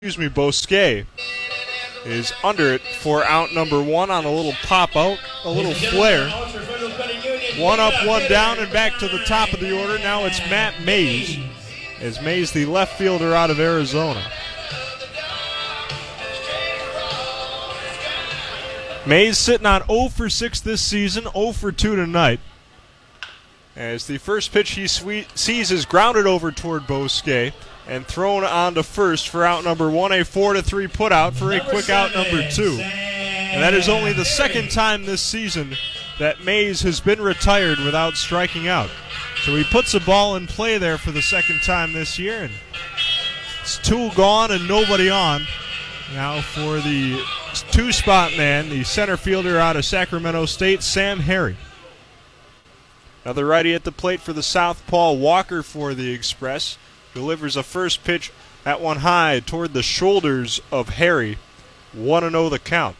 Bosquet is under it for out number one on a little pop out, a little flare. One up, one down, and back to the top of the order. Now it's Matt Mays, as Mays, the left fielder out of Arizona. Mays sitting on 0 for 6 this season, 0 for 2 tonight. As the first pitch he sees is grounded over toward Bosquet and thrown on to first for out number one, a 4-3 putout for a quick out number two. And that is only the second time this season that Mays has been retired without striking out. So he puts a ball in play there for the second time this year, and it's two gone and nobody on. Now for the two-spot man, the center fielder out of Sacramento State, Sam Harry. Another righty at the plate for the southpaw, Walker for the Express. Delivers a first pitch, that one high toward the shoulders of Harry. 1-0 the count.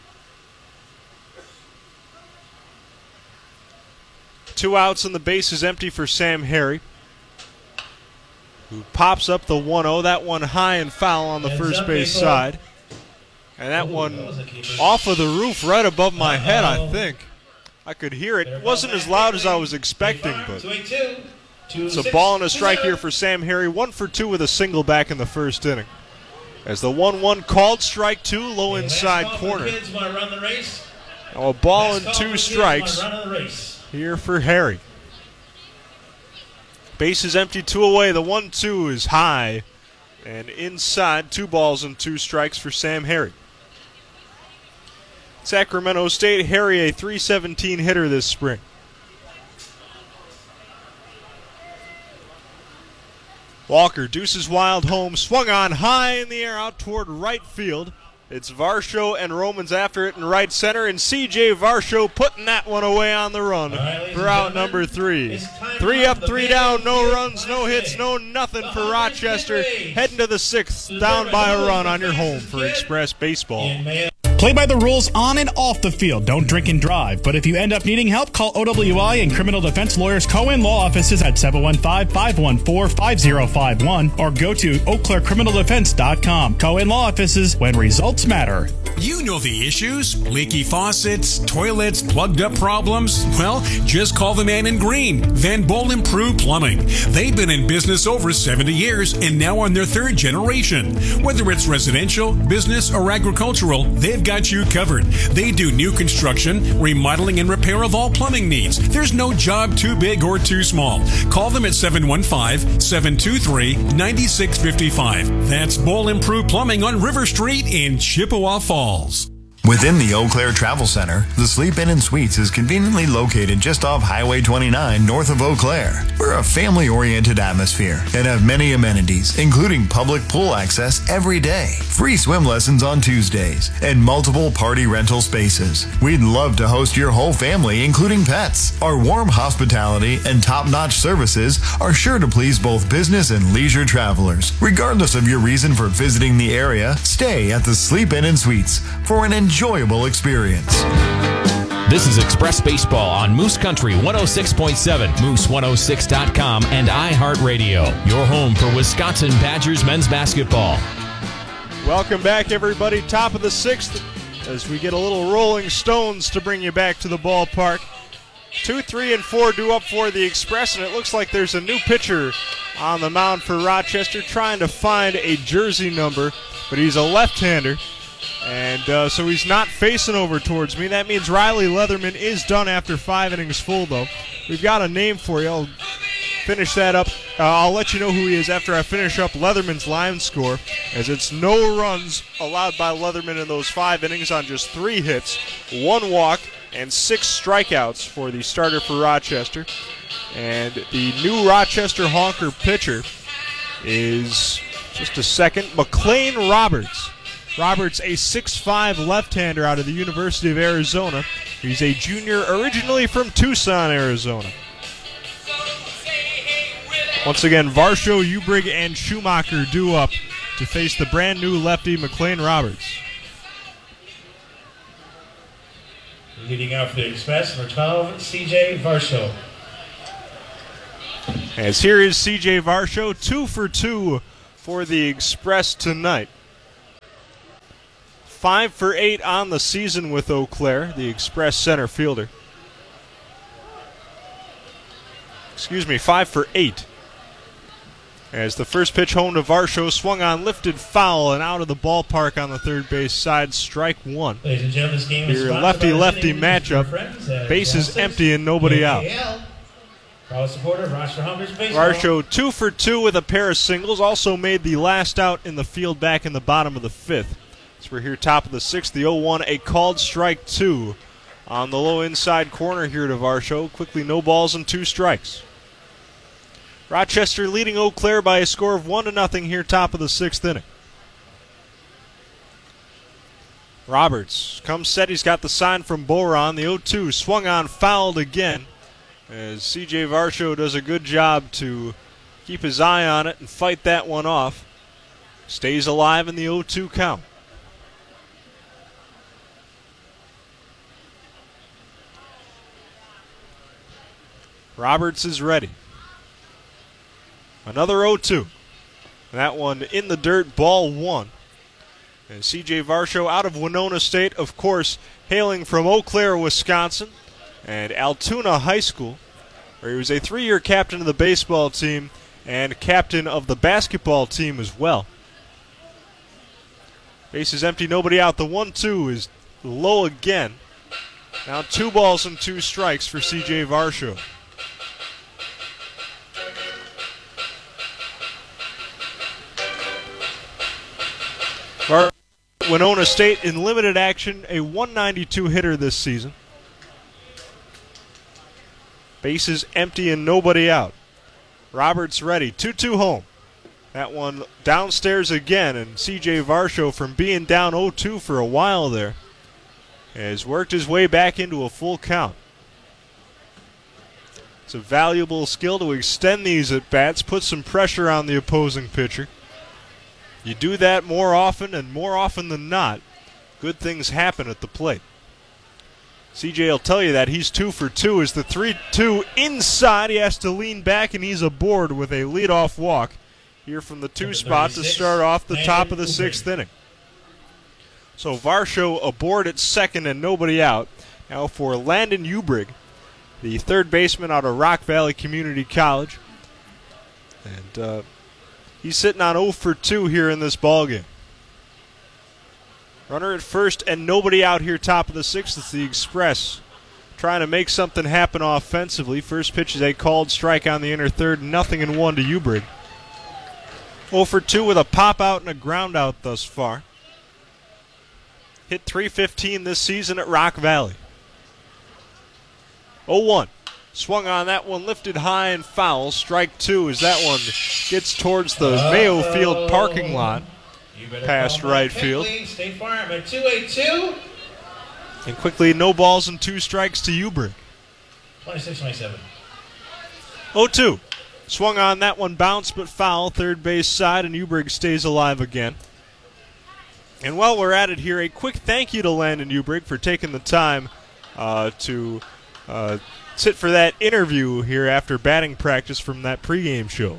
Two outs and the base is empty for Sam Harry, who pops up the 1-0. That one high and foul on the first base side. And that one off of the roof right above my head, I think. I could hear it. It wasn't as loud as I was expecting, but it's a ball and a strike here for Sam Harry. 1 for 2 with a single back in the first inning. As the 1-1 called strike two, low inside corner. Now a ball and two strikes here for Harry. Base is empty, two away. The 1-2 is high and inside. 2 balls and 2 strikes for Sam Harry. Sacramento State, Harry a .317 hitter this spring. Walker deuces wild home, swung on high in the air out toward right field. It's Varsho and Romans after it in right center, and C.J. Varsho putting that one away on the run for out number 3. 3 up, 3 down, no runs, no hits, no nothing for Rochester. Heading to the 6th, down by a run on your home for Express Baseball. Play by the rules on and off the field. Don't drink and drive. But if you end up needing help, call OWI and Criminal Defense Lawyers Cohen Law Offices at 715-514-5051 or go to eauclaircriminaldefense.com. Cohen Law Offices, when results matter. You know the issues. Leaky faucets, toilets, plugged up problems. Well, just call the man in green. Van Boel Improved Plumbing. They've been in business over 70 years and now on their 3rd generation. Whether it's residential, business, or agricultural, they've got you covered. They do new construction, remodeling, and repair of all plumbing needs. There's no job too big or too small. Call them at 715-723-9655. That's Boel Improved Plumbing on River Street in Chippewa Falls. Within the Eau Claire Travel Center, the Sleep Inn and Suites is conveniently located just off Highway 29 north of Eau Claire. We're a family-oriented atmosphere and have many amenities, including public pool access every day, free swim lessons on Tuesdays, and multiple party rental spaces. We'd love to host your whole family, including pets. Our warm hospitality and top-notch services are sure to please both business and leisure travelers. Regardless of your reason for visiting the area, stay at the Sleep Inn and Suites for an enjoyable experience. This is Express Baseball on Moose Country 106.7, Moose106.com, and iHeartRadio, your home for Wisconsin Badgers men's basketball. Welcome back, everybody. Top of the 6th as we get a little Rolling Stones to bring you back to the ballpark. 2, 3, and 4 due up for the Express, and it looks like there's a new pitcher on the mound for Rochester trying to find a jersey number, but he's a left-hander. And so he's not facing over towards me. That means Riley Leatherman is done after 5 innings full, though. We've got a name for you. I'll finish that up. I'll let you know who he is after I finish up Leatherman's line score, as it's no runs allowed by Leatherman in those 5 innings on just 3 hits, 1 walk, and 6 strikeouts for the starter for Rochester. And the new Rochester Honker pitcher is, just a second, McLean Roberts. Roberts, a 6'5" left-hander out of the University of Arizona. He's a junior originally from Tucson, Arizona. Once again, Varsho, Ubrig, and Schumacher due up to face the brand-new lefty, McLean Roberts. Leading out for the Express, number 12, C.J. Varsho. As here is C.J. Varsho, 2 for 2 for the Express tonight. 5 for 8 on the season with Eau Claire, the Express center fielder. 5 for 8. As the first pitch home to Varsho, swung on, lifted foul, and out of the ballpark on the third base side, strike one. Ladies and gentlemen, this game is Your sponsored by lefty-lefty Resident Indigenous matchup. Friends at Bases 106 empty and nobody out. AAL. Proud supporter of Rochester Hunters Baseball. Varsho 2 for 2 with a pair of singles. Also made the last out in the field back in the bottom of the fifth. As we're here top of the sixth, the 0-1, a called strike 2 on the low inside corner here to Varsho. Quickly, no balls and 2 strikes. Rochester leading Eau Claire by a score of 1-0 here top of the sixth inning. Roberts comes set. He's got the sign from Boron. The 0-2 swung on, fouled again. As C.J. Varsho does a good job to keep his eye on it and fight that one off. Stays alive in the 0-2 count. Roberts is ready. Another 0-2. That one in the dirt, ball 1. And C.J. Varsho out of Winona State, of course, hailing from Eau Claire, Wisconsin, and Altoona High School, where he was a 3-year captain of the baseball team and captain of the basketball team as well. Base is empty, nobody out. The 1-2 is low again. Now 2 balls and 2 strikes for C.J. Varsho. Winona State in limited action, a 192 hitter this season. Bases empty and nobody out. Roberts ready, 2-2 home. That one downstairs again, and C.J. Varsho, from being down 0-2 for a while there, has worked his way back into a full count. It's a valuable skill to extend these at bats, put some pressure on the opposing pitcher. You do that more often, and more often than not, good things happen at the plate. CJ will tell you that he's 2 for 2 as the 3-2 inside. He has to lean back, and he's aboard with a leadoff walk here from the 2 spot to start off the top of the 6th inning. So Varsho aboard at second and nobody out. Now for Landon Ubrig, the third baseman out of Rock Valley Community College. And he's sitting on 0 for 2 here in this ballgame. Runner at first and nobody out here top of the 6th. It's the Express trying to make something happen offensively. First pitch is a called strike on the inner third. 0-1 to Ubrig. 0 for 2 with a pop out and a ground out thus far. Hit .315 this season at Rock Valley. 0-1. Swung on that one, lifted high and foul. Strike 2 as that one gets towards the Mayo Field parking lot. Past right field. State Farm at 2-8-2. And quickly, no balls and 2 strikes to Ubrig. 26-27. 0-2. Swung on that one, bounced but foul. Third base side, and Ubrig stays alive again. And while we're at it here, a quick thank you to Landon Ubrig for taking the time to sit for that interview here after batting practice from that pregame show.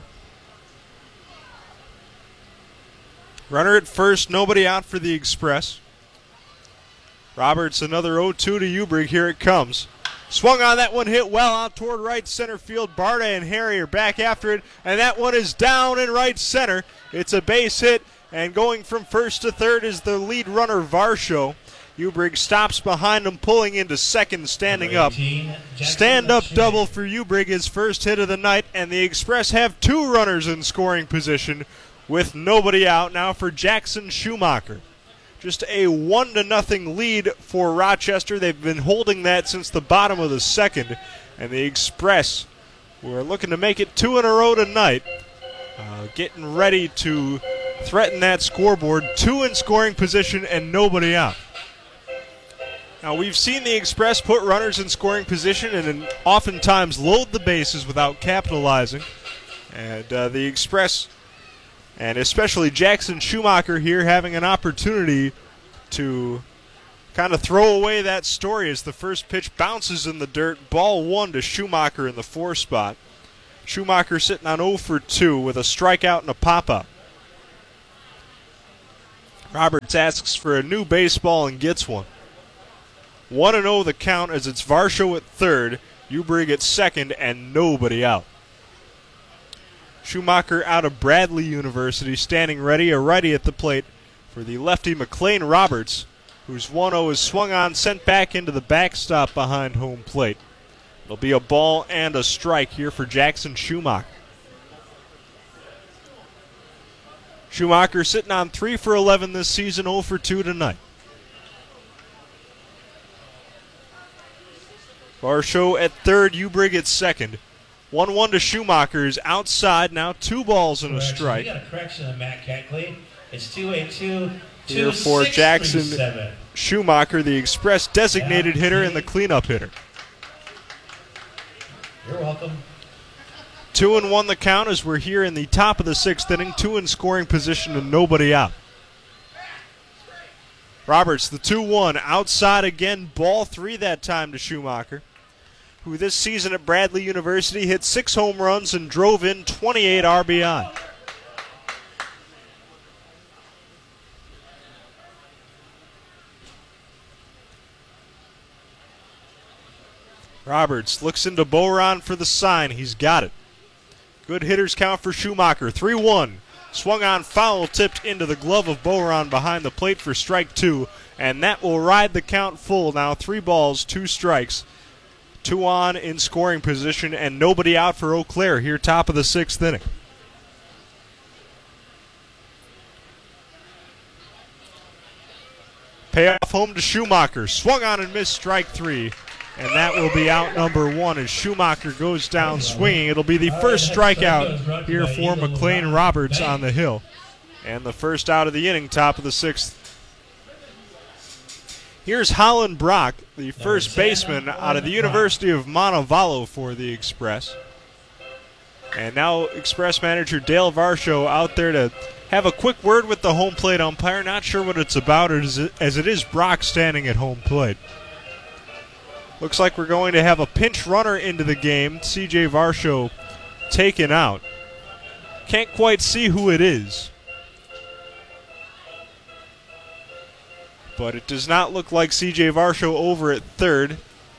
Runner at first, nobody out for the Express. Roberts, another 0-2 to Ubrig. Here it comes. Swung on that one, hit well out toward right center field. Barda and Harry are back after it, and that one is down in right center. It's a base hit, and going from first to third is the lead runner, Varsho. Ubrig stops behind him, pulling into second, standing up. Stand-up double for Ubrig, his first hit of the night, and the Express have 2 runners in scoring position with nobody out. Now for Jackson Schumacher. Just a 1-0 lead for Rochester. They've been holding that since the bottom of the second, and the Express were looking to make it 2 in a row tonight, getting ready to threaten that scoreboard. 2 in scoring position and nobody out. Now, we've seen the Express put runners in scoring position and oftentimes load the bases without capitalizing. And the Express, and especially Jackson Schumacher here, having an opportunity to kind of throw away that story as the first pitch bounces in the dirt. Ball 1 to Schumacher in the 4 spot. Schumacher sitting on 0 for 2 with a strikeout and a pop-up. Roberts asks for a new baseball and gets one. 1-0 the count as it's Varsho at third, Ubrig at second, and nobody out. Schumacher out of Bradley University, standing ready, a righty at the plate for the lefty McLean Roberts, whose 1-0 is swung on, sent back into the backstop behind home plate. It'll be a ball and a strike here for Jackson Schumacher. Schumacher sitting on 3 for 11 this season, 0 for 2 tonight. Varsho at third, Ubrig at second. 1-1 to Schumacher is outside now, 2 balls and a strike. We got a correction on Matt Keckley. It's 282. Here for Jackson Schumacher, the Express designated hitter and the cleanup hitter. You're welcome. 2-1 the count as we're here in the top of the 6th inning, 2 in scoring position and nobody out. Roberts, the 2-1, outside again, ball 3 that time to Schumacher, who this season at Bradley University hit 6 home runs and drove in 28 RBI. Roberts looks into Boron for the sign. He's got it. Good hitters count for Schumacher. 3-1. Swung on, foul, tipped into the glove of Boron behind the plate for strike 2. And that will ride the count full. Now 3 balls, 2 strikes. 2 on in scoring position and nobody out for Eau Claire here top of the 6th inning. Payoff home to Schumacher. Swung on and missed strike 3. And that will be out number 1 as Schumacher goes down swinging. It'll be the first strikeout here for McLean Roberts on the hill. And the first out of the inning, top of the 6th. Here's Holland Brock, the first baseman out of the University of Montevallo for the Express. And now Express manager Dale Varsho out there to have a quick word with the home plate umpire. Not sure what it's about as it is Brock standing at home plate. Looks like we're going to have a pinch runner into the game. C.J. Varsho taken out. Can't quite see who it is. But it does not look like C.J. Varsho over at third.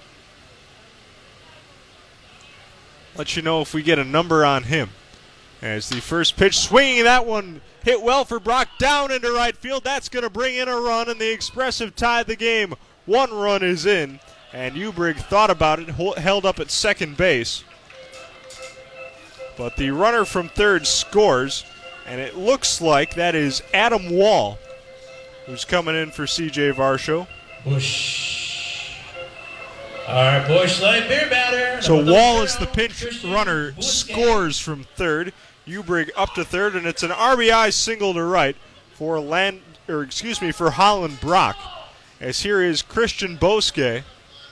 Let you know if we get a number on him. As the first pitch swinging, that one hit well for Brock down into right field. That's going to bring in a run, and the Express have tied the game. 1 run is in. And Ubrig thought about it, held up at second base. But the runner from third scores, and it looks like that is Adam Wall, who's coming in for C.J. Varsho. Bush. All right, Bush, light beer batter. So Wall is the pinch runner, scores from third. Ubrig up to third, and it's an RBI single to right for Holland Brock. As here is Christian Bosque.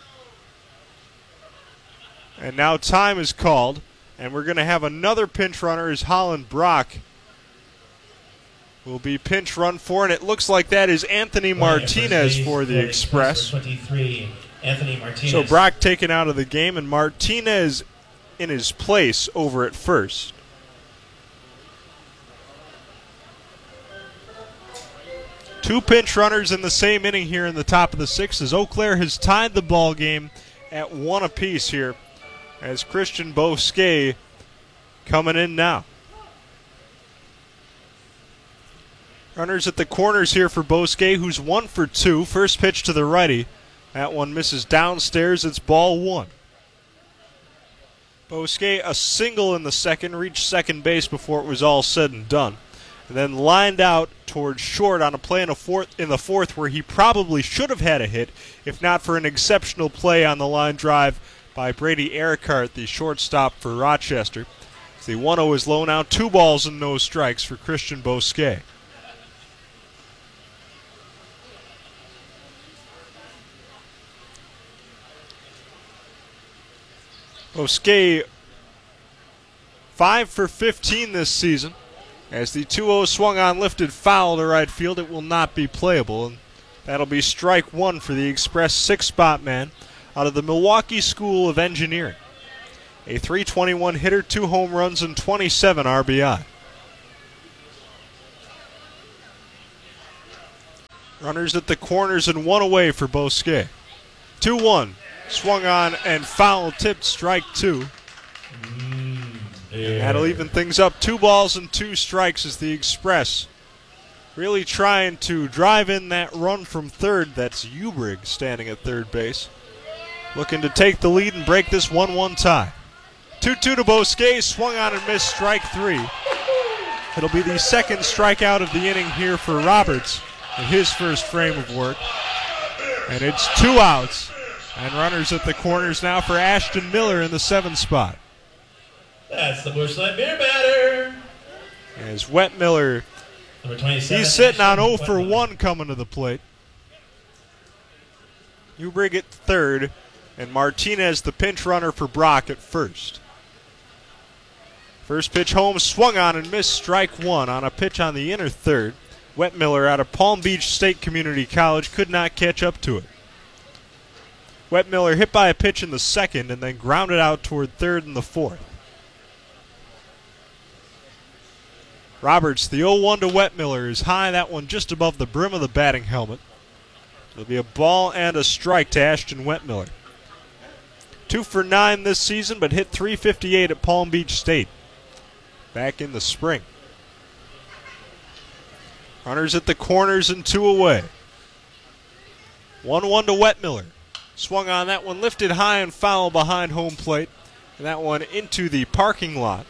And now time is called, and we're going to have another pinch runner as Holland Brock will be pinch run for, and it looks like that is Anthony Martinez for the Express. 23, Anthony Martinez. So Brock taken out of the game, and Martinez in his place over at first. Two pinch runners in the same inning here in the top of the 6th as Eau Claire has tied the ball game at 1 apiece here. As Christian Bosque coming in now. Runners at the corners here for Bosque, who's 1 for 2. First pitch to the righty. That one misses downstairs. It's ball 1. Bosque a single in the second, reached second base before it was all said and done. And then lined out towards short on a play in the fourth where he probably should have had a hit if not for an exceptional play on the line drive by Brady Ericart, the shortstop for Rochester. The 1-0 is low now, 2 balls and no strikes for Christian Bosque. Bosque 5 for 15 this season. As the 2-0 swung on, lifted foul to right field, it will not be playable. And that'll be strike 1 for the Express 6-spot man out of the Milwaukee School of Engineering. A .321 hitter, 2 home runs, and 27 RBI. Runners at the corners and one away for Bosquet. 2-1. Swung on and foul tipped, strike two. And that'll even things up. 2 balls and 2 strikes as the Express really trying to drive in that run from third. That's Ubrig standing at third base. Looking to take the lead and break this 1-1 tie. 2-2 to Bosquet. Swung on and missed, strike 3. It'll be the second strikeout of the inning here for Roberts in his first frame of work. And it's 2 outs. And runners at the corners now for Ashton Miller in the 7th spot. That's the Busch Light Beer batter. As Wet Miller, Number 27. he's sitting on 0 for 1 coming to the plate. Ubrig at third, and Martinez the pinch runner for Brock at first. First pitch home, swung on and missed, strike 1 on a pitch on the inner third. Wet Miller out of Palm Beach State Community College could not catch up to it. Wet Miller hit by a pitch in the second and then grounded out toward third in the 4th. Roberts, the 0-1 to Wet Miller, is high, that one just above the brim of the batting helmet. It'll be a ball and a strike to Ashton Wet Miller. 2 for 9 this season, but hit .358 at Palm Beach State back in the spring. Runners at the corners and 2 away. 1-1 to Wet Miller. Swung on that one, lifted high and foul behind home plate, and that one into the parking lot.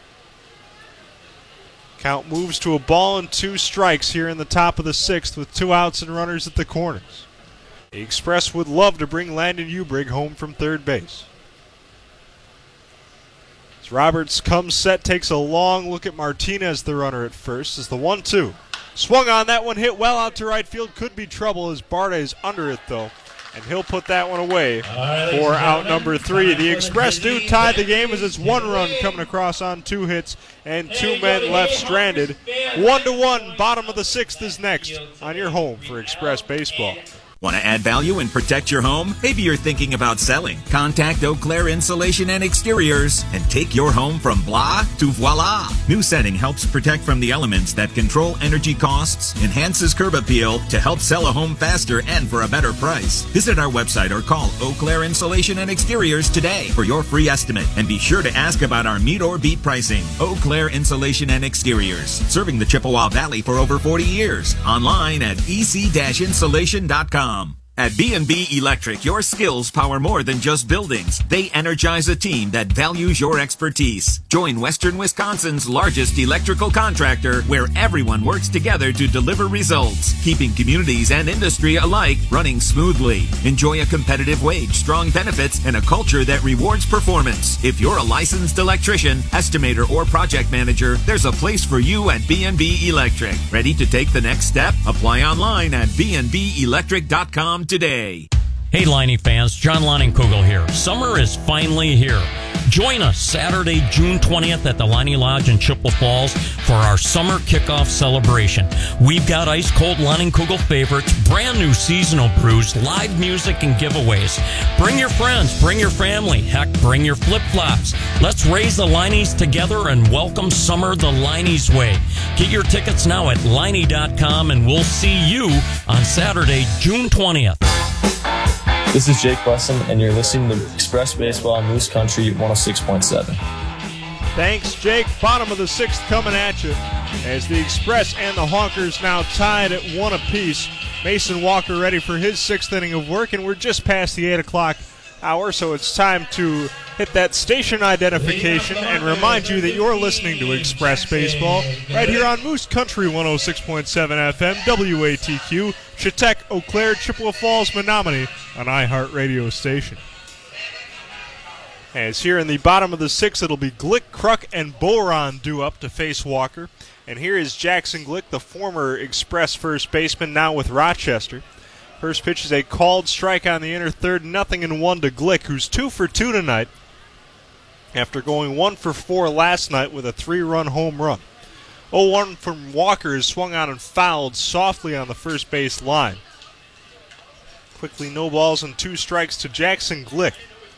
Count moves to a ball and 2 strikes here in the top of the 6th with 2 outs and runners at the corners. The Express would love to bring Landon Ubrig home from third base. As Roberts comes set, takes a long look at Martinez, the runner at first, as the 1-2. Swung on that one, hit well out to right field. Could be trouble as Barta is under it though. And he'll put that one away for out number 3. The Express do tie the game as it's 1 run coming across on 2 hits and 2 men left stranded. 1-1, bottom of the 6th is next on your home for Express Baseball. Want to add value and protect your home? Maybe you're thinking about selling. Contact Eau Claire Insulation and Exteriors and take your home from blah to voila. New setting helps protect from the elements that control energy costs, enhances curb appeal to help sell a home faster and for a better price. Visit our website or call Eau Claire Insulation and Exteriors today for your free estimate. And be sure to ask about our meet or beat pricing. Eau Claire Insulation and Exteriors, serving the Chippewa Valley for over 40 years. Online at ec-insulation.com. At B&B Electric, your skills power more than just buildings. They energize a team that values your expertise. Join Western Wisconsin's largest electrical contractor, where everyone works together to deliver results, keeping communities and industry alike running smoothly. Enjoy a competitive wage, strong benefits, and a culture that rewards performance. If you're a licensed electrician, estimator, or project manager, there's a place for you at B&B Electric. Ready to take the next step? Apply online at bnbelectric.com today. Hey, Liney fans, John Lonning-Kugel here. Summer is finally here. Join us Saturday, June 20th at the Liney Lodge in Chippewa Falls for our summer kickoff celebration. We've got ice-cold Lonning-Kugel favorites, brand new seasonal brews, live music, and giveaways. Bring your friends, bring your family, heck, bring your flip-flops. Let's raise the Lineys together and welcome summer the Liney's way. Get your tickets now at liney.com, and we'll see you on Saturday, June 20th. This is Jake Wesson, and you're listening to Express Baseball on Moose Country 106.7. Thanks, Jake. Bottom of the 6th coming at you as the Express and the Hawkers now tied at 1 apiece. Mason Walker ready for his 6th inning of work, and we're just past the 8 o'clock hour, so it's time to hit that station identification and remind you that you're listening to Express Baseball right here on Moose Country 106.7 FM, WATQ, Chetek, Eau Claire, Chippewa Falls, Menominee, an iHeart radio station. As here in the bottom of the 6th, it'll be Glick, Kruk, and Boron due up to face Walker. And here is Jackson Glick, the former Express first baseman, now with Rochester. First pitch is a called strike on the inner third, 0-1 to Glick, who's 2 for 2 tonight after going 1 for 4 last night with a 3-run home run. 0-1 from Walker is swung on and fouled softly on the first base line. Quickly, no balls and 2 strikes to Jackson Glick.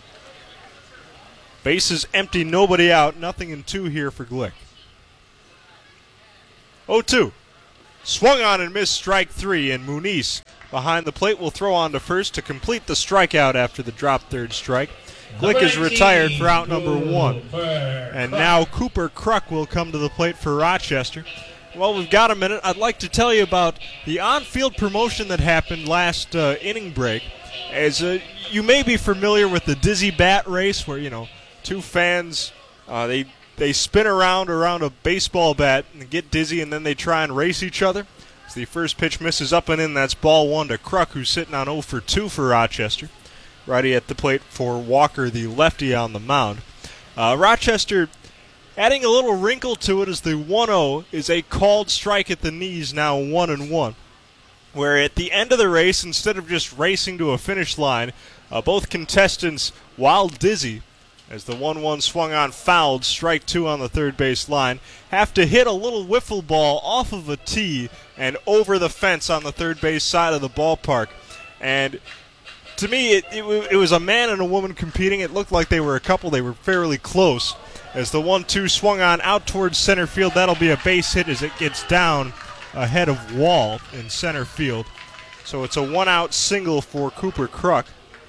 Bases empty, nobody out, 0-2 here for Glick. 0-2. Swung on and missed, strike 3, and Muniz behind the plate will throw on to first to complete the strikeout after the drop third strike. Glick is retired for out number 1. And now Cooper Kruk will come to the plate for Rochester. Well, we've got a minute. I'd like to tell you about the on-field promotion that happened last inning break. As you may be familiar with the Dizzy Bat race where, two fans, they spin around a baseball bat and get dizzy, and then they try and race each other. As the first pitch misses up and in, that's ball 1 to Kruk, who's sitting on 0 for 2 for Rochester. Righty at the plate for Walker, the lefty on the mound. Rochester adding a little wrinkle to it as the 1-0 is a called strike at the knees, now 1-1. Where at the end of the race, instead of just racing to a finish line, both contestants, while dizzy, as the 1-1 swung on fouled, strike 2 on the third base line, have to hit a little wiffle ball off of a tee and over the fence on the third base side of the ballpark. And to me, it was a man and a woman competing. It looked like they were a couple. They were fairly close. As the 1-2 swung on out towards center field, that'll be a base hit as it gets down ahead of Wall in center field. So it's a 1-out single for Cooper Kruk.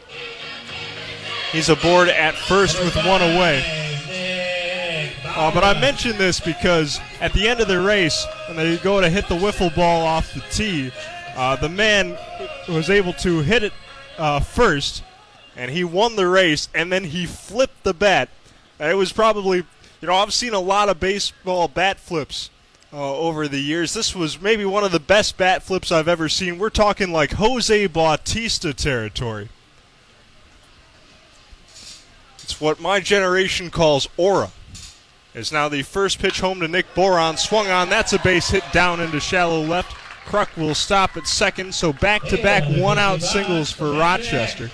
He's aboard at first with 1 away. But I mention this because at the end of the race, when they go to hit the wiffle ball off the tee, the man was able to hit it first, and he won the race, and then he flipped the bat. It was probably, I've seen a lot of baseball bat flips over the years. This was maybe one of the best bat flips I've ever seen. We're talking like Jose Bautista territory. It's what my generation calls aura. As now the first pitch home to Nick Boron, swung on, that's a base hit down into shallow left. Kruk will stop at second, so back-to-back 1-out singles for Rochester.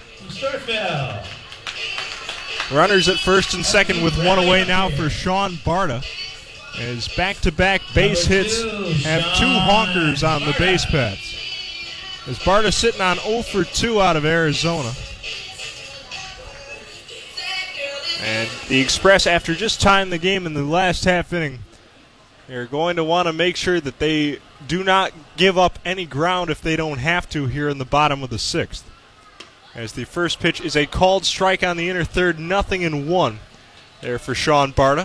Runners at first and second with 1 away now for Sean Barta. As back-to-back base hits have 2 honkers on the base paths. As Barta sitting on 0 for 2 out of Arizona. And the Express, after just tying the game in the last half inning, they're going to want to make sure that they do not give up any ground if they don't have to here in the bottom of the 6th. As the first pitch is a called strike on the inner third, 0-1 there for Sean Barta.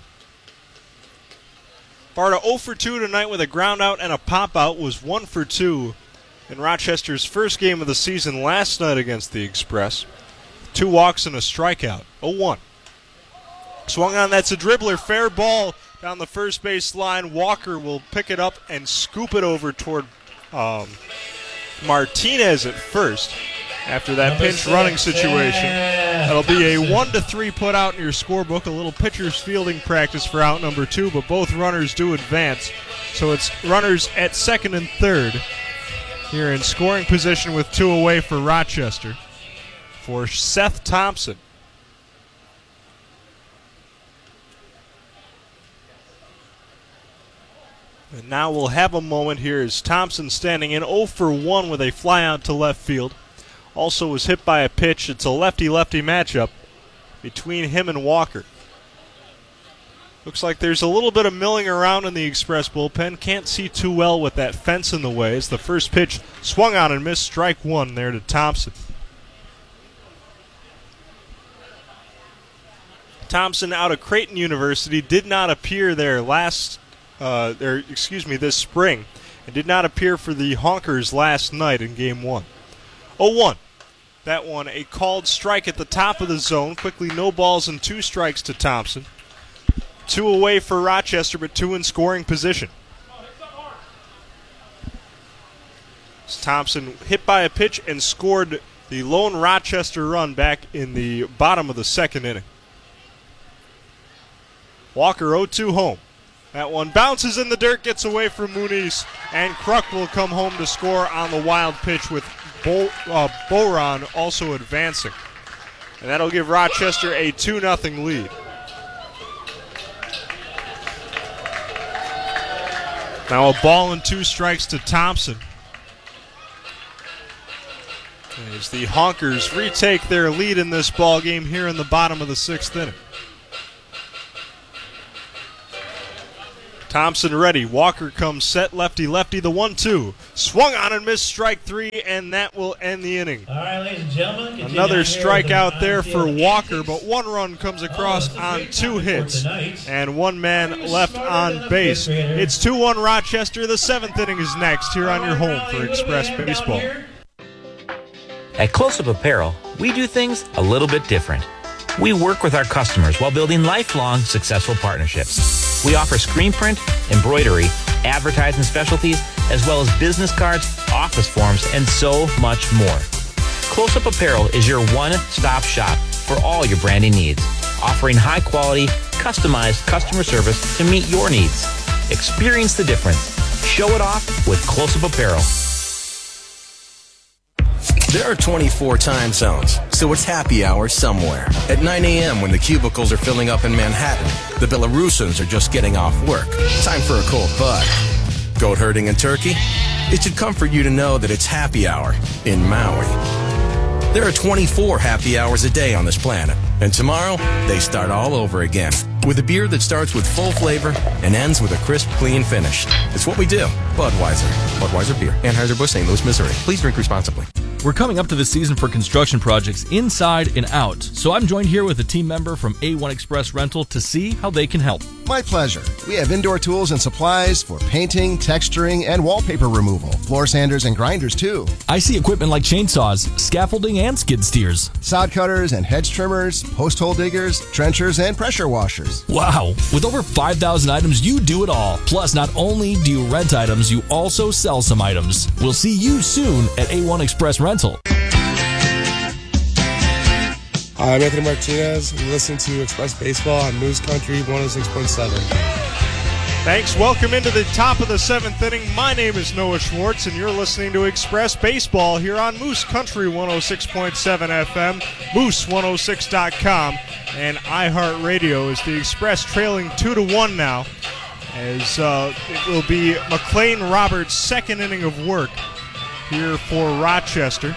Barta 0 for 2 tonight with a ground out and a pop out, was 1 for 2 in Rochester's first game of the season last night against the Express. 2 walks and a strikeout, 0-1. Swung on, that's a dribbler, fair ball down the first base line. Walker will pick it up and scoop it over toward Martinez at first after that pinch running situation. That'll be a 1-3 put out in your scorebook, a little pitcher's fielding practice for out number 2, but both runners do advance. So it's runners at second and third here in scoring position with 2 away for Rochester. For Seth Thompson. And now we'll have a moment here as Thompson standing in 0 for 1 with a fly out to left field. Also was hit by a pitch. It's a lefty-lefty matchup between him and Walker. Looks like there's a little bit of milling around in the Express bullpen. Can't see too well with that fence in the way as the first pitch swung on and missed, strike 1 there to Thompson. Thompson out of Creighton University did not appear there this spring, and did not appear for the Honkers last night in Game 1. 0-1. That one a called strike at the top of the zone. Quickly, no balls and 2 strikes to Thompson. 2 away for Rochester, but 2 in scoring position. Thompson hit by a pitch and scored the lone Rochester run back in the bottom of the second inning. Walker 0-2 home. That one bounces in the dirt, gets away from Muniz, and Kruk will come home to score on the wild pitch with Boron also advancing. And that'll give Rochester a 2-0 lead. Now a ball and 2 strikes to Thompson. As the Honkers retake their lead in this ball game here in the bottom of the 6th inning. Thompson ready. Walker comes set. Lefty, the 1-2. Swung on and missed, strike 3, and that will end the inning. All right, ladies and gentlemen. Another strikeout there for Walker, but 1 run comes across on 2 hits, and 1 man left on base. It's 2-1 Rochester. The 7th inning is next here on your home for Express Baseball. At Close-Up Apparel, we do things a little bit different. We work with our customers while building lifelong successful partnerships. We offer screen print, embroidery, advertising specialties, as well as business cards, office forms, and so much more. Close-Up Apparel is your one-stop shop for all your branding needs, offering high-quality, customized customer service to meet your needs. Experience the difference. Show it off with Close-Up Apparel. There are 24 time zones, so it's happy hour somewhere. At 9 a.m. when the cubicles are filling up in Manhattan, the Belarusins are just getting off work. Time for a cold bud. Goat herding in Turkey? It should comfort you to know that it's happy hour in Maui. There are 24 happy hours a day on this planet, and tomorrow they start all over again. With a beer that starts with full flavor and ends with a crisp, clean finish. It's what we do. Budweiser. Budweiser Beer. Anheuser-Busch, St. Louis, Missouri. Please drink responsibly. We're coming up to the season for construction projects inside and out, so I'm joined here with a team member from A1 Express Rental to see how they can help. My pleasure. We have indoor tools and supplies for painting, texturing, and wallpaper removal. Floor sanders and grinders, too. I see equipment like chainsaws, scaffolding, and skid steers. Sod cutters and hedge trimmers, post hole diggers, trenchers, and pressure washers. Wow! With over 5,000 items, you do it all. Plus, not only do you rent items, you also sell some items. We'll see you soon at A1 Express Rental. Hi, I'm Anthony Martinez. I'm listening to Express Baseball on Moose Country 106.7. Thanks. Welcome into the top of the 7th inning. My name is Noah Schwartz, and you're listening to Express Baseball here on Moose Country 106.7 FM, Moose106.com, and iHeartRadio. As the Express trailing 2-1 now, as it will be McLean Roberts' second inning of work here for Rochester.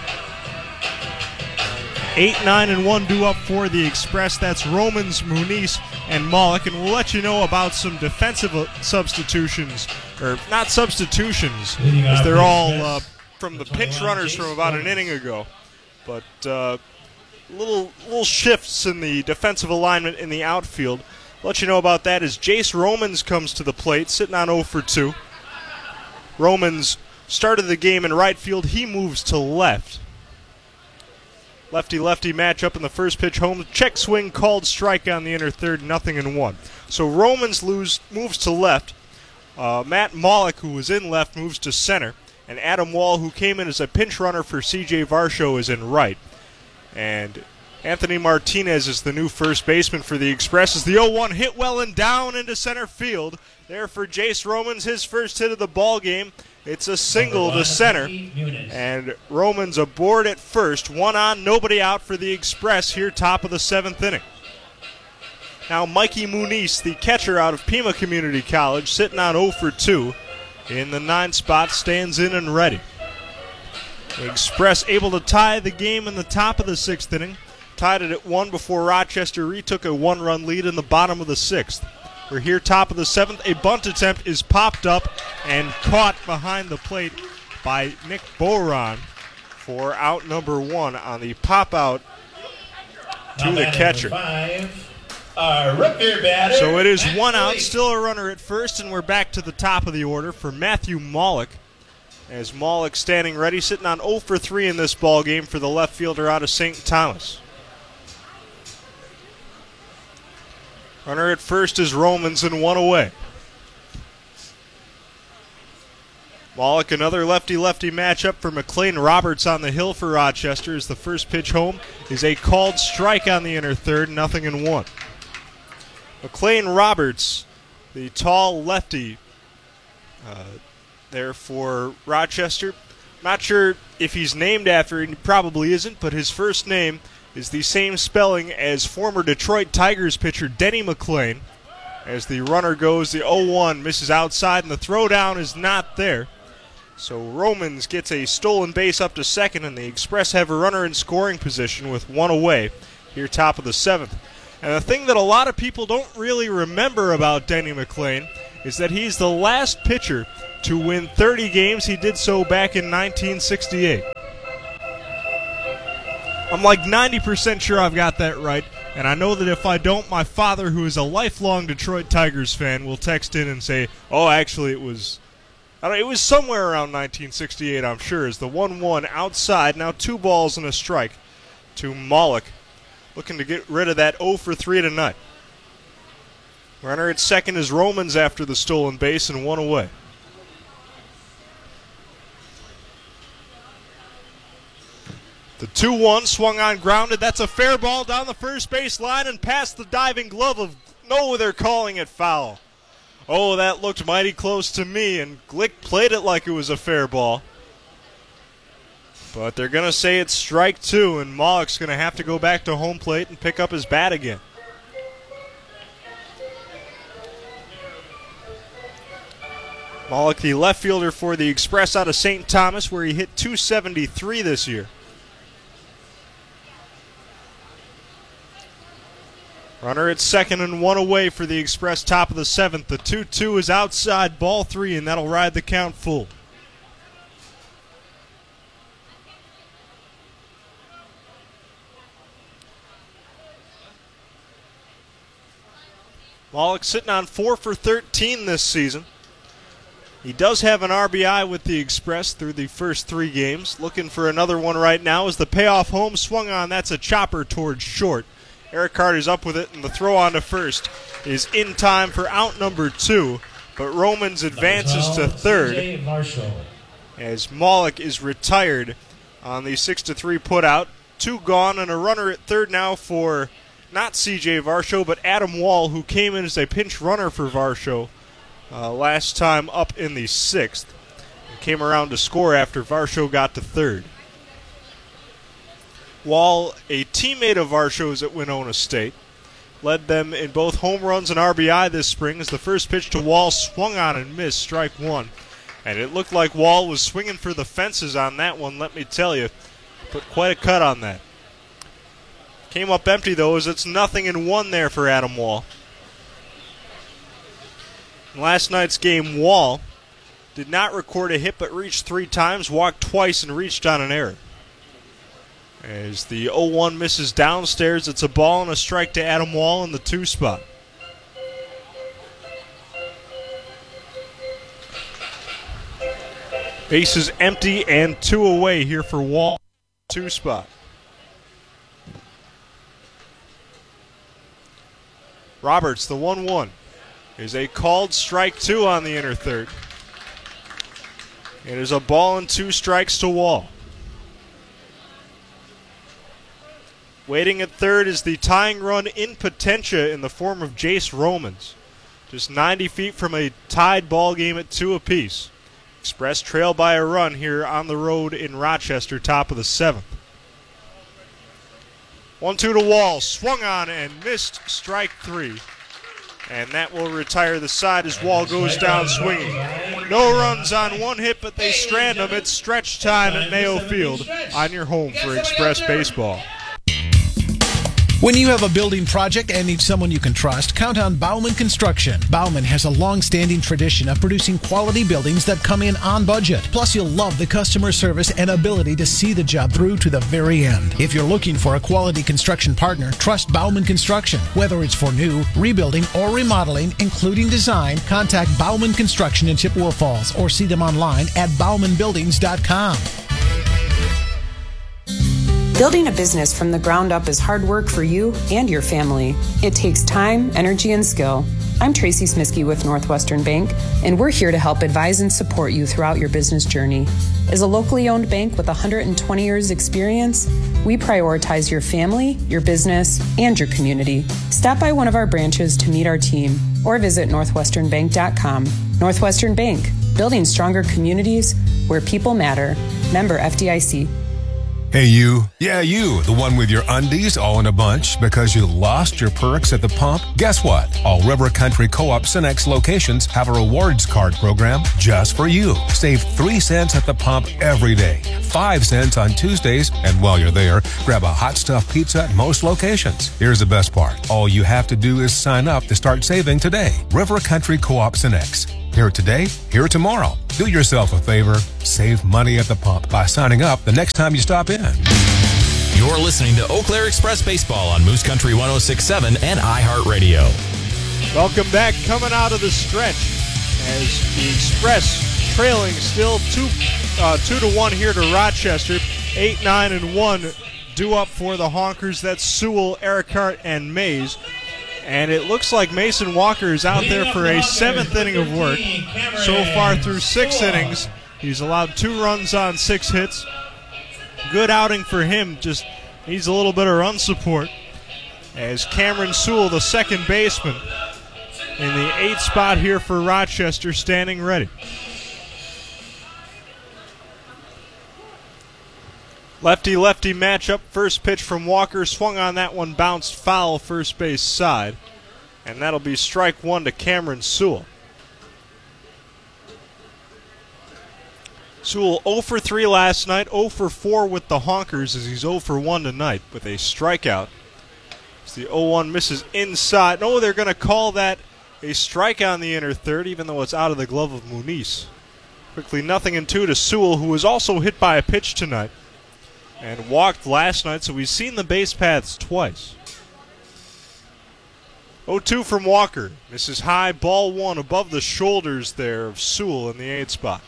8-9-1 due up for the Express. That's Romans, Muniz, and Malik. And we'll let you know about some defensive substitutions, or not substitutions, as they're all from the pinch runners from about an inning ago. But little shifts in the defensive alignment in the outfield. Let you know about that as Jace Romans comes to the plate, sitting on 0 for 2. Romans started the game in right field. He moves to left. Lefty-lefty matchup in the first pitch home. Check swing called, strike on the inner third, 0-1. So Romans moves to left. Matt Malik, who was in left, moves to center. And Adam Wall, who came in as a pinch runner for C.J. Varsho, is in right. And Anthony Martinez is the new first baseman for the Express as the 0-1 hit well and down into center field. There for Jace Romans, his first hit of the ball game. It's a single to center, and Romans aboard at first. 1 on, nobody out for the Express here, top of the 7th inning. Now Mikey Muniz, the catcher out of Pima Community College, sitting on 0 for 2 in the 9th spot, stands in and ready. The Express able to tie the game in the top of the 6th inning. Tied it at 1 before Rochester retook a 1-run lead in the bottom of the 6th. We're here top of the 7th. A bunt attempt is popped up and caught behind the plate by Nick Boron for out number 1 on the pop out to the catcher. So it is 1 out, still a runner at first, and we're back to the top of the order for Matthew Malik. As Malik standing ready, sitting on 0 for 3 in this ball game for the left fielder out of St. Thomas. Runner at first is Romans and 1 away. Malik, another lefty-lefty matchup for McLean Roberts on the hill for Rochester as the first pitch home is a called strike on the inner third, 0-1. McLean Roberts, the tall lefty there for Rochester. Not sure if he's named after him, he probably isn't, but his first name is the same spelling as former Detroit Tigers pitcher Denny McLean. As the runner goes, the 0-1 misses outside, and the throwdown is not there. So Romans gets a stolen base up to second, and the Express have a runner in scoring position with 1 away here top of the 7th. And the thing that a lot of people don't really remember about Denny McLean is that he's the last pitcher to win 30 games. He did so back in 1968. I'm like 90% sure I've got that right, and I know that if I don't, my father, who is a lifelong Detroit Tigers fan, will text in and say, oh, actually it was somewhere around 1968, I'm sure, as the 1-1 outside. Now 2 balls and a strike to Maulik, looking to get rid of that 0 for 3 tonight. Runner at second is Romans after the stolen base and 1 away. The 2-1 swung on, grounded. That's a fair ball down the first base line and past the diving glove of... No, they're calling it foul. Oh, that looked mighty close to me, and Glick played it like it was a fair ball. But they're going to say it's strike 2, and Maulik's going to have to go back to home plate and pick up his bat again. Maulik, the left fielder for the Express out of St. Thomas, where he hit .273 this year. Runner at second and 1 away for the Express, top of the 7th. The 2-2 is outside, ball 3, and that'll ride the count full. Maulik sitting on 4 for 13 this season. He does have an RBI with the Express through the first 3 games. Looking for another one right now as the payoff home swung on. That's a chopper towards short. Eric Carter's up with it, and the throw on to first is in time for out number 2. But Romans advances to third as Maulik is retired on the 6-3 putout. 2 gone and a runner at third now for not C.J. Varsho, but Adam Wall, who came in as a pinch runner for Varsho last time up in the 6th. And came around to score after Varsho got to third. Wall, a teammate of Varsho's at Winona State, led them in both home runs and RBI this spring as the first pitch to Wall swung on and missed, strike 1. And it looked like Wall was swinging for the fences on that one, let me tell you. Put quite a cut on that. Came up empty, though, as it's 0-1 there for Adam Wall. In last night's game, Wall did not record a hit but reached 3 times, walked twice, and reached on an error. As the 0-1 misses downstairs, it's a ball and a strike to Adam Wall in the 2 spot. Base is empty and 2 away here for Wall, 2 spot. Roberts, the 1-1, is a called strike 2 on the inner third. It is a ball and 2 strikes to Wall. Waiting at third is the tying run in Potentia in the form of Jace Romans. Just 90 feet from a tied ball game at 2 apiece. Express trail by a run here on the road in Rochester, top of the 7th. 1-2 to Wall, swung on and missed, strike 3. And that will retire the side as Wall goes down swinging. No runs on 1 hit, but they strand him. It's stretch time at Mayo Field on your home for Express Baseball. When you have a building project and need someone you can trust, count on Bauman Construction. Bauman has a long-standing tradition of producing quality buildings that come in on budget. Plus, you'll love the customer service and ability to see the job through to the very end. If you're looking for a quality construction partner, trust Bauman Construction. Whether it's for new, rebuilding, or remodeling, including design, contact Bauman Construction in Chippewa Falls or see them online at baumanbuildings.com. Building a business from the ground up is hard work for you and your family. It takes time, energy, and skill. I'm Tracy Smiskey with Northwestern Bank, and we're here to help advise and support you throughout your business journey. As a locally owned bank with 120 years experience, we prioritize your family, your business, and your community. Stop by one of our branches to meet our team or visit northwesternbank.com. Northwestern Bank, building stronger communities where people matter. Member FDIC. Hey, you. Yeah, you. The one with your undies all in a bunch because you lost your perks at the pump. Guess what? All River Country Co-op Cenex locations have a rewards card program just for you. Save 3 cents at the pump every day, 5 cents on Tuesdays, and while you're there, grab a hot stuffed pizza at most locations. Here's the best part. All you have to do is sign up to start saving today. River Country Co-op Cenex. Here today, here tomorrow. Do yourself a favor. Save money at the pump by signing up the next time you stop in. You're listening to Eau Claire Express Baseball on Moose Country 106.7 and iHeartRadio. Welcome back, coming out of the stretch as the Express trailing still 2-1 here to Rochester. 8, 9, and 1 due up for the Honkers. That's Sewell, Ericart, and Mays. And it looks like Mason Walker is out there for a 7th inning of work. So far through 6 innings, he's allowed 2 runs on 6 hits. Good outing for him, just needs a little bit of run support. As Cameron Sewell, the second baseman, in the 8th spot here for Rochester, standing ready. Lefty-lefty matchup. First pitch from Walker. Swung on that one, bounced foul first base side. And that'll be strike 1 to Cameron Sewell. Sewell 0 for 3 last night, 0 for 4 with the Honkers as he's 0 for 1 tonight with a strikeout. As the 0-1 misses inside. No, they're going to call that a strike on the inner third, even though it's out of the glove of Muniz. Quickly 0-2 to Sewell, who was also hit by a pitch tonight and walked last night, so we've seen the base paths twice. 0-2 from Walker. Misses high, ball 1 above the shoulders there of Sewell in the 8th spot.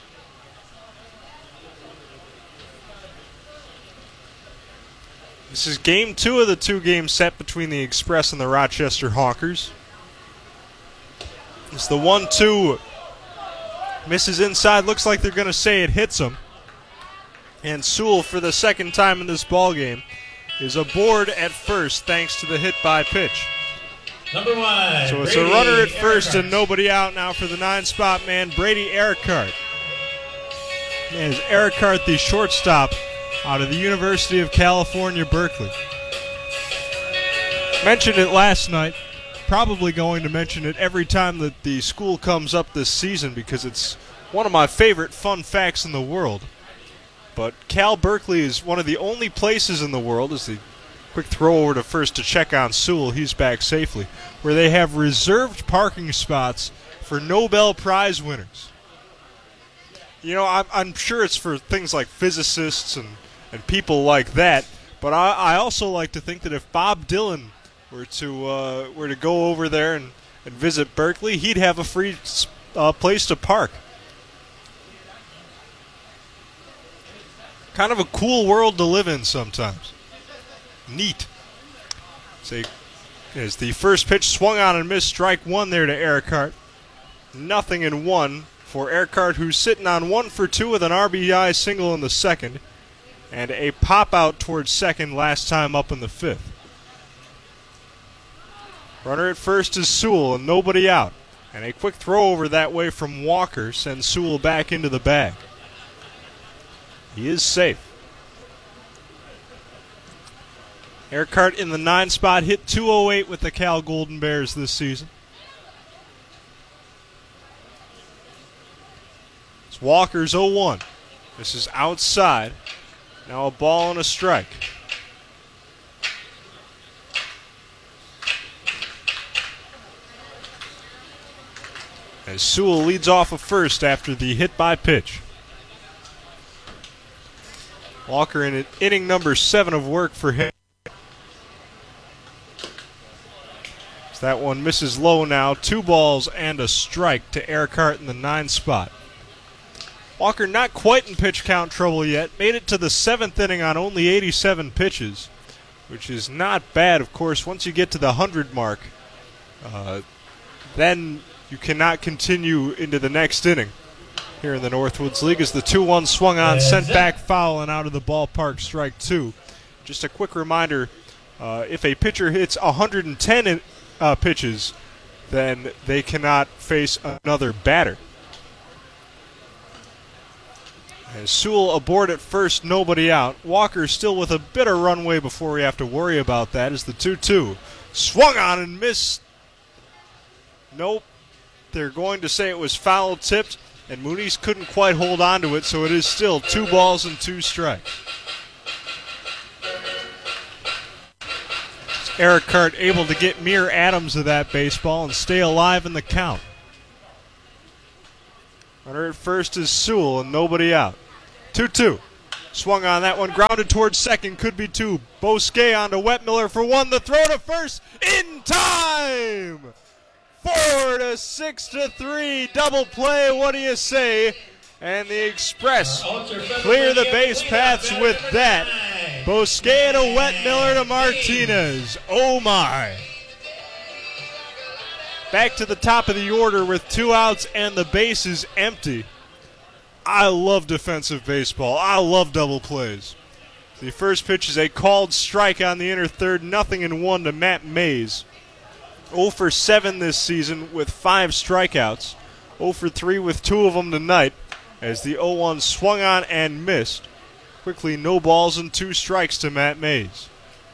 This is game 2 of the 2-game set between the Express and the Rochester Honkers. It's the 1-2. Misses inside. Looks like they're going to say it hits him. And Sewell, for the second time in this ballgame, is aboard at first thanks to the hit by pitch. Number 1. So it's Brady a runner at first Ericart. and nobody out now for the 9-spot man, Brady Ericart. And is Ericart the shortstop out of the University of California, Berkeley. Mentioned it last night. Probably going to mention it every time that the school comes up this season because it's one of my favorite fun facts in the world. But Cal Berkeley is one of the only places in the world, as the quick throw over to first to check on Sewell, he's back safely, where they have reserved parking spots for Nobel Prize winners. You know, I'm sure it's for things like physicists and people like that, but I also like to think that if Bob Dylan were to go over there and visit Berkeley, he'd have a free place to park. Kind of a cool world to live in sometimes. Neat. As the first pitch swung on and missed, strike 1 there to Ericart. 0-1 for Ericart, who's sitting on 1 for 2 with an RBI single in the second and a pop out towards second last time up in the 5th. Runner at first is Sewell and nobody out. And a quick throw over that way from Walker sends Sewell back into the bag. He is safe. Ericart in the 9 spot, hit .208 with the Cal Golden Bears this season. It's Walker's 0-1. This is outside. Now a ball and a strike. As Sewell leads off of first after the hit by pitch. Walker in inning number 7 of work for him. So that one misses low now. 2 balls and a strike to Ericart in the 9 spot. Walker not quite in pitch count trouble yet. Made it to the 7th inning on only 87 pitches, which is not bad. Of course, once you get to the 100 mark, then you cannot continue into the next inning here in the Northwoods League as the 2-1 swung on, sent back foul and out of the ballpark, strike 2. Just a quick reminder, if a pitcher hits 110 pitches, then they cannot face another batter. As Sewell aboard at first, nobody out. Walker still with a bit of runway before we have to worry about that as the 2-2. Swung on and missed. Nope. They're going to say it was foul tipped, and Muniz couldn't quite hold on to it, so it is still 2 balls and 2 strikes. Eric Cart able to get mere atoms of that baseball and stay alive in the count. Runner at first is Sewell and nobody out. 2-2. Swung on that one, grounded towards second, could be 2. Bosquet onto Wetmiller for 1. The throw to first in time. 4-6-3. Double play. What do you say? And the Express clear the base paths with that. Bosquet to Wetmiller to Martinez. Oh my. Back to the top of the order with 2 outs and the bases empty. I love defensive baseball. I love double plays. The first pitch is a called strike on the inner third, 0-1 to Matt Mays. 0 for 7 this season with 5 strikeouts. 0 for 3 with 2 of them tonight as the 0-1 swung on and missed. Quickly, no balls and 2 strikes to Matt Mays.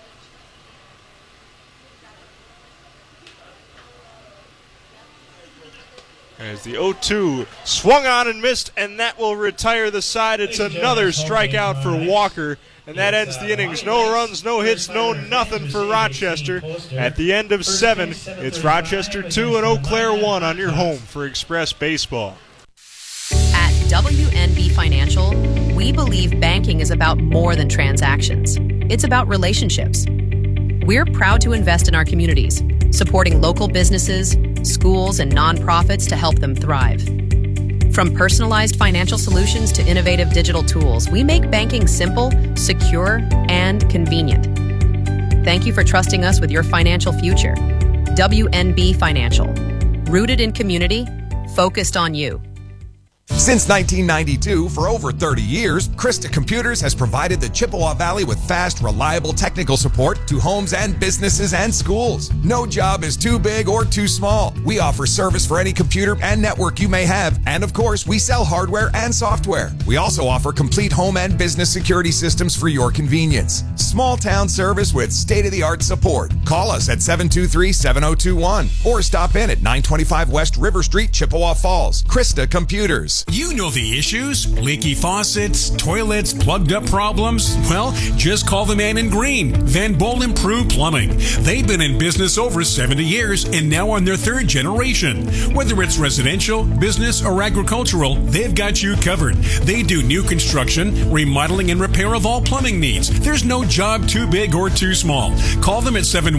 As the 0-2 swung on and missed, and that will retire the side. It's another strikeout for Walker, and that ends the innings. No runs, no hits, no nothing for Rochester. At the end of 7, it's Rochester 2 and Eau Claire 1 on your home for Express Baseball. At WNB Financial, we believe banking is about more than transactions. It's about relationships. We're proud to invest in our communities, supporting local businesses, schools, and nonprofits to help them thrive. From personalized financial solutions to innovative digital tools, we make banking simple, secure, and convenient. Thank you for trusting us with your financial future. WNB Financial. Rooted in community, focused on you. Since 1992, for over 30 years, Krista Computers has provided the Chippewa Valley with fast, reliable technical support to homes and businesses and schools. No job is too big or too small. We offer service for any computer and network you may have, and of course, we sell hardware and software. We also offer complete home and business security systems for your convenience. Small town service with state-of-the-art support. Call us at 723-7021 or stop in at 925 West River Street, Chippewa Falls. Krista Computers. You know the issues. Leaky faucets, toilets, plugged up problems. Well, just call the man in green. Van Boll Improved Plumbing. They've been in business over 70 years and now on their 3rd generation. Whether it's residential, business, or agricultural, they've got you covered. They do new construction, remodeling, and repair of all plumbing needs. There's no job too big or too small. Call them at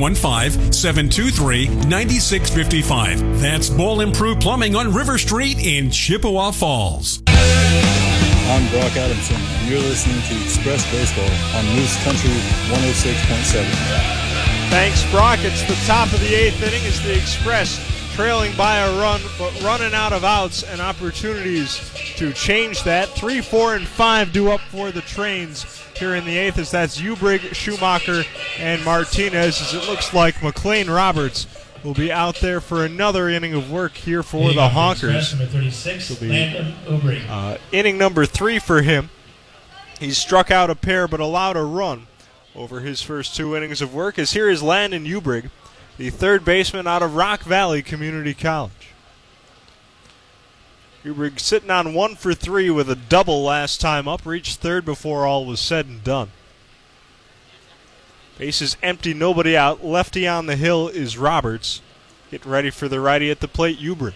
715-723-9655. That's Boll Improved Plumbing on River Street in Chippewa Falls. I'm Brock Adamson, and you're listening to Express Baseball on Moose Country 106.7. Thanks, Brock. It's the top of the 8th inning as the Express trailing by a run, but running out of outs and opportunities to change that. 3, 4, and 5 due up for the Trains here in the 8th as that's Ubrig, Schumacher, and Martinez, as it looks like McLean Roberts will be out there for another inning of work here for the Honkers. Number 36, Landon Ubrig. Inning number 3 for him. He's struck out a pair but allowed a run over his first 2 innings of work. As here is Landon Ubrig, the 3rd baseman out of Rock Valley Community College. Ubrig sitting on 1 for 3 with a double last time up, reached 3rd before all was said and done. Bases empty, nobody out. Lefty on the hill is Roberts. Getting ready for the righty at the plate, Ubrig.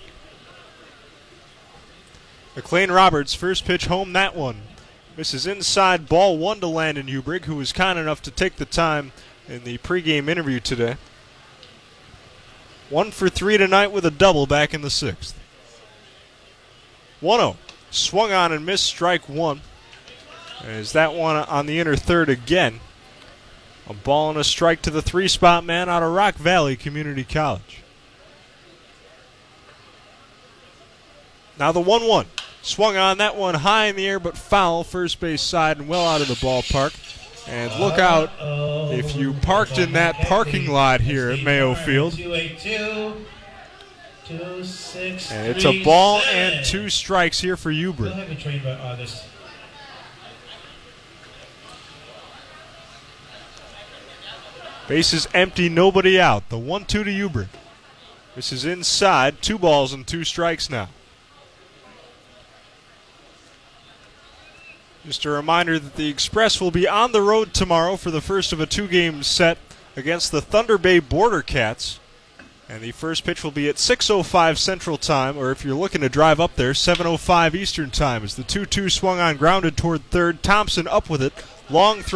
McLean Roberts, first pitch home, that one. Misses inside, ball 1 to Landon Ubrig, who was kind enough to take the time in the pregame interview today. 1 for 3 tonight with a double back in the 6th. 1-0. Swung on and missed, strike 1. As that one on the inner third again. A ball and a strike to the 3-spot man out of Rock Valley Community College. Now the 1-1. Swung on that one high in the air but foul, first base side and well out of the ballpark. And look out if you parked in that parking lot here at Mayo Field. And it's a ball and 2 strikes here for Ubrig. Bases empty, nobody out. The 1-2 to Huber. This is inside. 2 balls and 2 strikes now. Just a reminder that the Express will be on the road tomorrow for the first of a 2-game set against the Thunder Bay Border Cats. And the first pitch will be at 6:05 Central Time, or if you're looking to drive up there, 7:05 Eastern Time, as the 2-2 swung on, grounded toward third. Thompson up with it. Long throw.